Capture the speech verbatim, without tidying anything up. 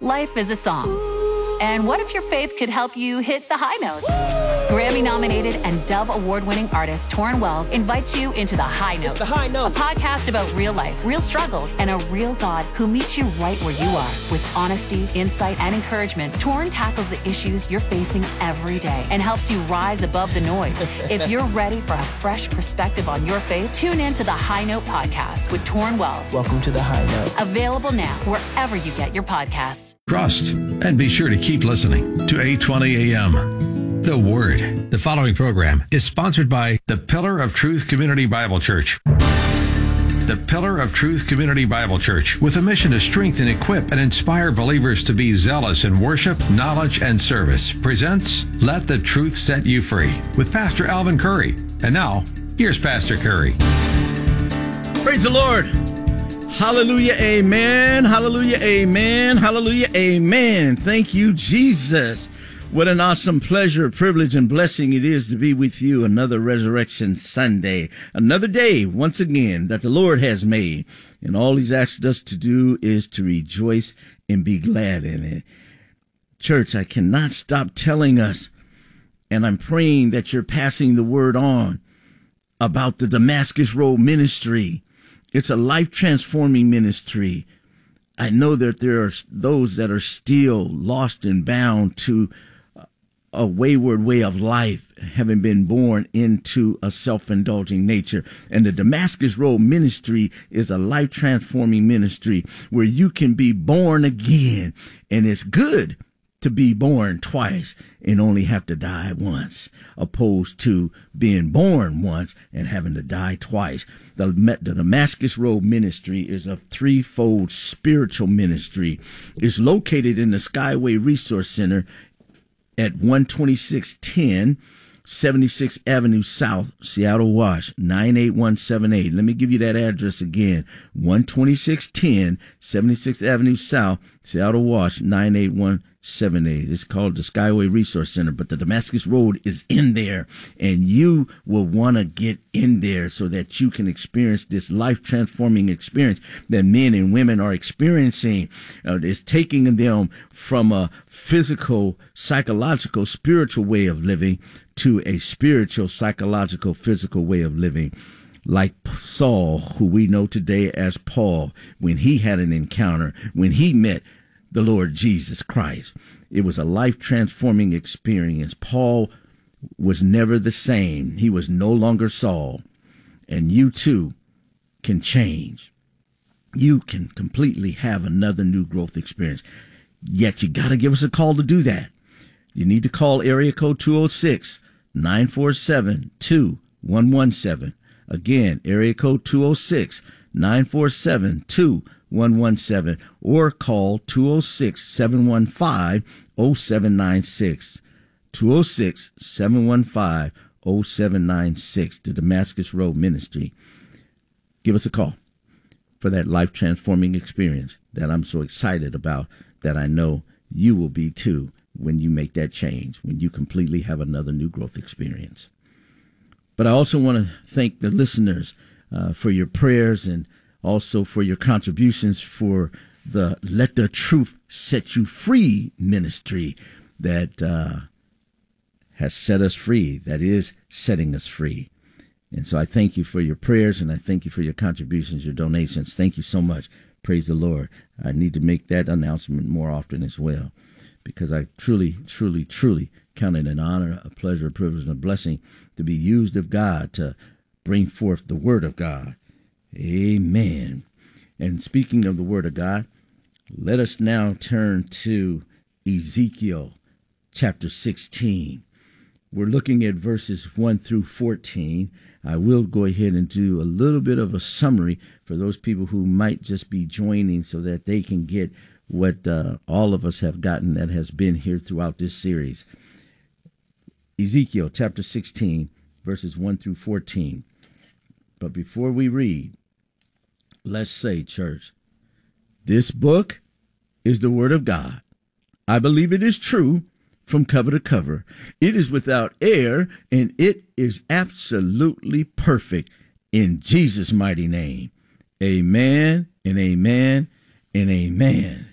Life is a song. And what if your faith could help you hit the high notes? Grammy-nominated and Dove Award-winning artist Torrin Wells invites you into The High Note. It's The High Note. A podcast about real life, real struggles, and a real God who meets you right where you are. With honesty, insight, and encouragement, Torrin tackles the issues you're facing every day and helps you rise above the noise. If you're ready for a fresh perspective on your faith, tune in to The High Note podcast with Torrin Wells. Welcome to The High Note. Available now wherever you get your podcasts. Trust, and be sure to keep listening to eight twenty A M. The Word. The following program is sponsored by the Pillar of Truth Community Bible Church. The Pillar of Truth Community Bible Church, with a mission to strengthen, equip, and inspire believers to be zealous in worship, knowledge, and service, presents Let the Truth Set You Free with Pastor Alvin Curry. And now, here's Pastor Curry. Praise the Lord. Hallelujah, amen, hallelujah, amen, hallelujah, amen. Thank you, Jesus. What an awesome pleasure, privilege, and blessing it is to be with you another Resurrection Sunday, another day, once again, that the Lord has made. And all he's asked us to do is to rejoice and be glad in it. Church, I cannot stop telling us, and I'm praying that you're passing the word on about the Damascus Road Ministry. It's a life-transforming ministry. I know that there are those that are still lost and bound to a wayward way of life, having been born into a self-indulging nature. And the Damascus Road Ministry is a life-transforming ministry where you can be born again. And it's good to be born twice and only have to die once, opposed to being born once and having to die twice. The, the Damascus Road Ministry is a threefold spiritual ministry. It's located in the Skyway Resource Center at one twenty-six ten seventy-sixth Avenue South, Seattle, Wash, nine eight one seven eight. Let me give you that address again. one twenty-six ten seventy-sixth Avenue South, Seattle, Wash, nine eight one seven eight. It's called the Skyway Resource Center, but the Damascus Road is in there, and you will want to get in there so that you can experience this life-transforming experience that men and women are experiencing. Uh, it's taking them from a physical, psychological, spiritual way of living to a spiritual, psychological, physical way of living. Like Saul, who we know today as Paul, when he had an encounter, when he met the Lord Jesus Christ. It was a life-transforming experience. Paul was never the same. He was no longer Saul. And you too can change. You can completely have another new growth experience. Yet you got to give us a call to do that. You need to call area code two oh six, nine four seven, two one one seven. Again, area code two oh six, nine four seven, two one one seven, or call two oh six, seven one five, oh seven nine six. two oh six, seven one five, oh seven nine six, the Damascus Road Ministry. Give us a call for that life-transforming experience that I'm so excited about, that I know you will be too when you make that change, when you completely have another new growth experience. But I also want to thank the listeners uh, for your prayers, and also for your contributions for the Let the Truth Set You Free ministry that uh, has set us free, that is setting us free. And so I thank you for your prayers, and I thank you for your contributions, your donations. Thank you so much. Praise the Lord. I need to make that announcement more often as well, because I truly, truly, truly count it an honor, a pleasure, a privilege, and a blessing to be used of God to bring forth the Word of God. Amen. And speaking of the Word of God, let us now turn to Ezekiel chapter sixteen. We're looking at verses one through fourteen. I will go ahead and do a little bit of a summary for those people who might just be joining so that they can get what uh, all of us have gotten that has been here throughout this series. Ezekiel chapter sixteen, verses one through fourteen. But before we read, let's say, church, this book is the Word of God. I believe it is true from cover to cover. It is without error, and it is absolutely perfect in Jesus' mighty name. Amen and amen and amen.